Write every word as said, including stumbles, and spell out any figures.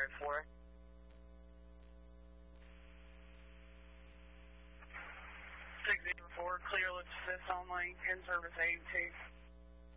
zero four. six zero four, clear lift assist only, in service eighty-two.